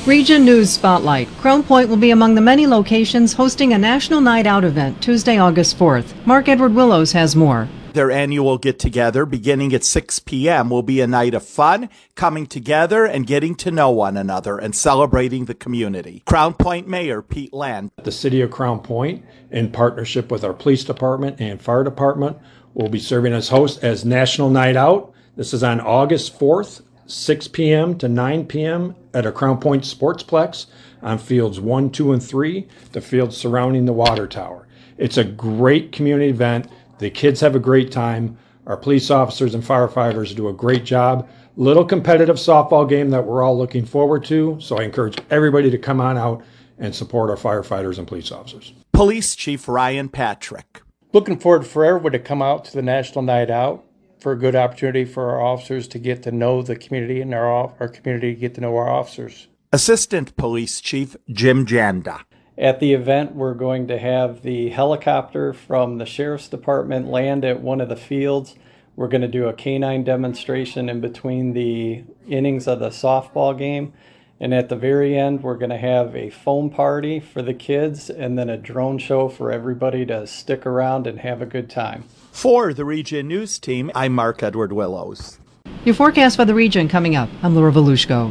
Region News Spotlight. Crown Point will be among the many locations hosting a National Night Out event Tuesday, August 4th. Mark Edward Willows has more. Their annual get-together, beginning at 6 p.m., will be a night of fun, coming together and getting to know one another and celebrating the community. Crown Point Mayor Pete Land. The City of Crown Point, in partnership with our police department and fire department, will be serving as host as National Night Out. This is on August 4th, 6 p.m. to 9 p.m. at a Crown Point Sportsplex on fields 1, 2, and 3, the fields surrounding the water tower. It's a great community event. The kids have a great time. Our police officers and firefighters do a great job. Little competitive softball game that we're all looking forward to. So I encourage everybody to come on out and support our firefighters and police officers. Police Chief Ryan Patrick. Looking forward for everyone to come out to the National Night Out for a good opportunity for our officers to get to know the community and our community to get to know our officers. Assistant Police Chief Jim Janda. At the event, we're going to have the helicopter from the Sheriff's Department land at one of the fields. We're going to do a canine demonstration in between the innings of the softball game. And at the very end, we're going to have a foam party for the kids and then a drone show for everybody to stick around and have a good time. For the Region News Team, I'm Mark Edward Willows. Your forecast for the region coming up. I'm Laura Volushko.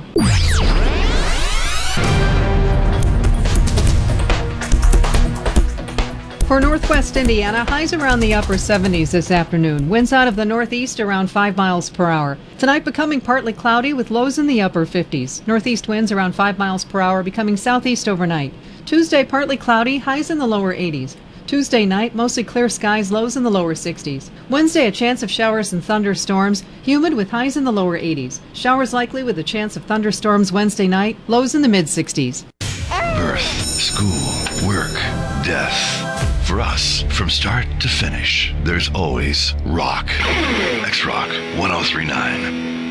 For northwest Indiana, highs around the upper 70s this afternoon. Winds out of the northeast around 5 miles per hour. Tonight becoming partly cloudy with lows in the upper 50s. Northeast winds around 5 miles per hour, becoming southeast overnight. Tuesday partly cloudy, highs in the lower 80s. Tuesday night, mostly clear skies, lows in the lower 60s. Wednesday, a chance of showers and thunderstorms, humid with highs in the lower 80s. Showers likely with a chance of thunderstorms Wednesday night, lows in the mid-60s. Birth, school, work, death. For us, from start to finish, there's always rock. X-Rock 1039.